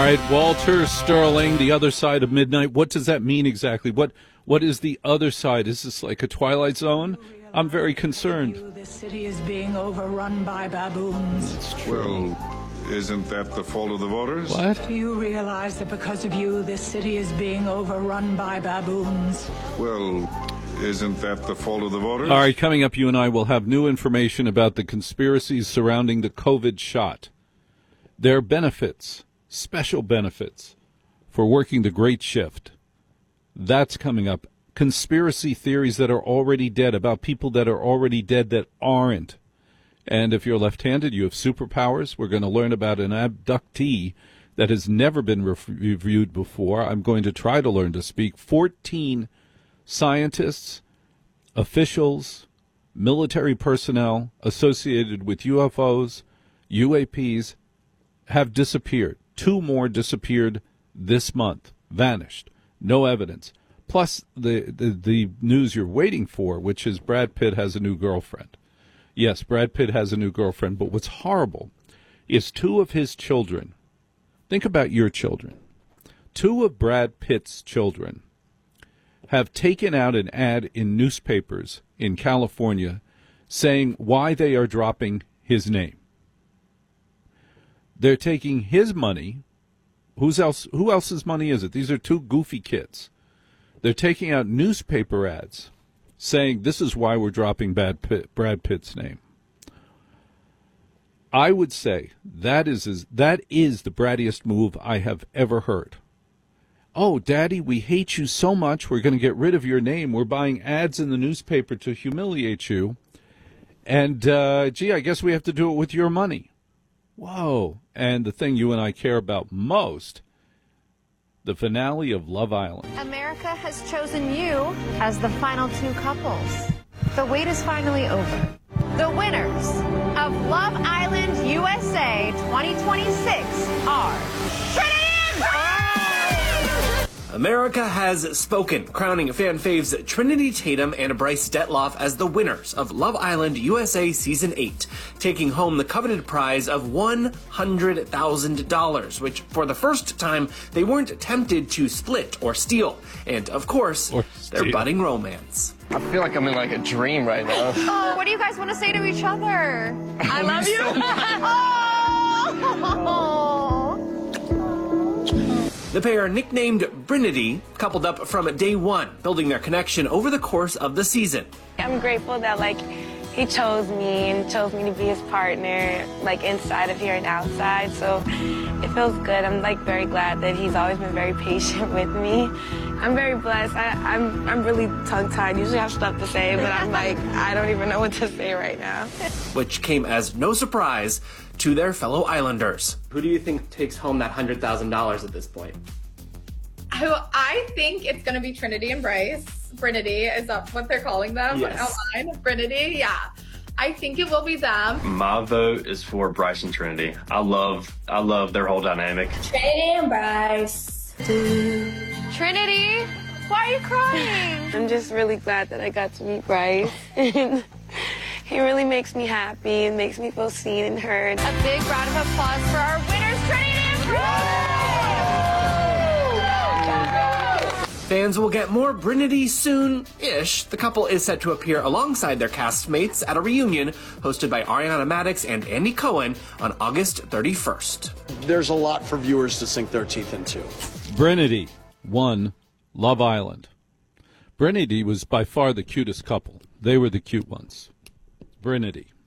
All right, Walter Sterling, The Other Side of Midnight. What does that mean exactly? What is the other side? Is this like a Twilight Zone? I'm very concerned. This city is being overrun by baboons. It's true. Well, isn't that the fault of the voters? What? Do you realize that because of you, this city is being overrun by baboons? Well, isn't that the fault of the voters? All right, coming up, you and I will have new information about the conspiracies surrounding the COVID shot. There are benefits, special benefits, for working the great shift. That's coming up. Conspiracy theories that are already dead, about people that are already dead that aren't. And if you're left-handed, you have superpowers. We're going to learn about an abductee that has never been reviewed before. I'm going to try to learn to speak. 14 scientists, officials, military personnel associated with UFOs, UAPs, have disappeared. 2 more disappeared this month, vanished, no evidence. Plus the news you're waiting for, which is Brad Pitt has a new girlfriend. Yes, Brad Pitt has a new girlfriend, but what's horrible is 2 of his children. Think about your children. 2 of Brad Pitt's children have taken out an ad in newspapers in California saying why they are dropping his name. They're taking his money. Who else's money is it? These are 2 goofy kids. They're taking out newspaper ads saying this is why we're dropping Brad Pitt's name. I would say that is the brattiest move I have ever heard. Oh, Daddy, we hate you so much, we're going to get rid of your name. We're buying ads in the newspaper to humiliate you. And, gee, I guess we have to do it with your money. Whoa. And the thing you and I care about most, the finale of Love Island. America has chosen you as the final 2 couples. The wait is finally over. The winners of Love Island USA 2026 are Trinity and Bryce! America has spoken, crowning fan faves Trinity Tatum and Bryce Detloff as the winners of Love Island USA Season 8, taking home the coveted prize of $100,000, which for the first time they weren't tempted to split or steal, and of course, their budding romance. I feel like I'm in like a dream right now. Oh, what do you guys want to say to each other? I love you. Oh. The pair, nicknamed Brinity, coupled up from day one, building their connection over the course of the season. I'm grateful that, he chose me and chose me to be his partner, inside of here and outside, so it feels good. I'm, very glad that he's always been very patient with me. I'm very blessed. I'm really tongue-tied. Usually I have stuff to say, but I'm I don't even know what to say right now. Which came as no surprise to their fellow Islanders. Who do you think takes home that $100,000 at this point? I think it's going to be Trinity and Bryce. Brinity, is that what they're calling them? Yes. Outline? Brinity, yeah. I think it will be them. My vote is for Bryce and Trinity. I love their whole dynamic. Trinity and Bryce. Trinity, why are you crying? I'm just really glad that I got to meet Bryce. And he really makes me happy and makes me feel seen and heard. A big round of applause for our winners, Trinity and Bryce! Fans will get more Brinity soon-ish. The couple is set to appear alongside their castmates at a reunion hosted by Ariana Madix and Andy Cohen on August 31st. There's a lot for viewers to sink their teeth into. Brinity won Love Island. Brinity was by far the cutest couple. They were the cute ones. Brinity.